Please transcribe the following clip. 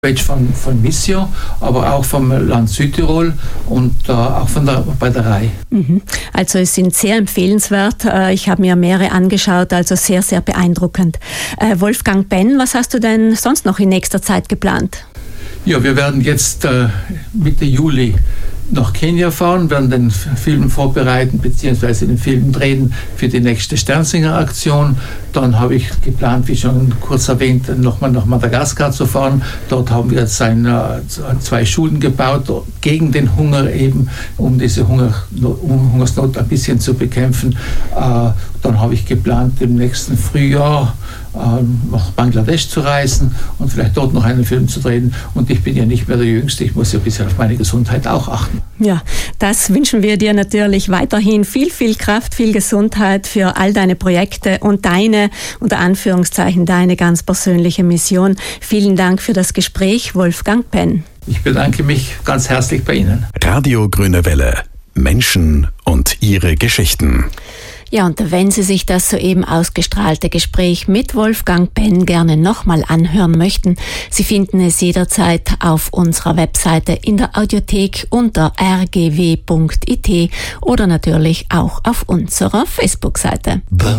von Missio, aber auch vom Land Südtirol und auch von der Reederei. Also es sind sehr empfehlenswert. Ich habe mir mehrere angeschaut, also sehr, sehr beeindruckend. Wolfgang Benn, was hast du denn sonst noch in nächster Zeit geplant? Ja, wir werden jetzt Mitte Juli nach Kenia fahren, werden den Film vorbereiten bzw. den Film drehen für die nächste Sternsinger-Aktion. Dann habe ich geplant, wie schon kurz erwähnt, nochmal nach Madagaskar zu fahren. Dort haben wir jetzt 2 Schulen gebaut gegen den Hunger eben, um diese Hungersnot ein bisschen zu bekämpfen. Dann habe ich geplant, im nächsten Frühjahr nach Bangladesch zu reisen und vielleicht dort noch einen Film zu drehen. Und ich bin ja nicht mehr der Jüngste, ich muss ja ein bisschen auf meine Gesundheit auch achten. Ja, das wünschen wir dir natürlich weiterhin. Viel, viel Kraft, viel Gesundheit für all deine Projekte und deine, unter Anführungszeichen, deine ganz persönliche Mission. Vielen Dank für das Gespräch, Wolfgang Benn. Ich bedanke mich ganz herzlich bei Ihnen. Radio Grüne Welle. Menschen und ihre Geschichten. Ja, und wenn Sie sich das soeben ausgestrahlte Gespräch mit Wolfgang Benn gerne nochmal anhören möchten, Sie finden es jederzeit auf unserer Webseite in der Audiothek unter rgw.it oder natürlich auch auf unserer Facebook-Seite.